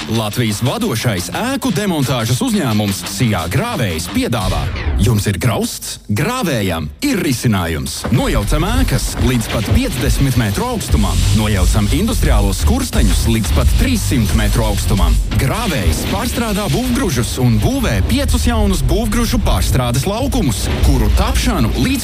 Latvijas vadošais ēku demontāžas uzņēmums Sijā Grāvējs piedāvā. Jums ir grausts? Grāvējam ir risinājums. Nojaucam ēkas līdz pat 50 metru augstumam. Nojaucam industriālos skursteņus līdz pat 300 metru augstumam. Grāvējs pārstrādā būvgružus un būvē 5 jaunus būvgružu pārstrādes laukumus, kuru tapšanu līdz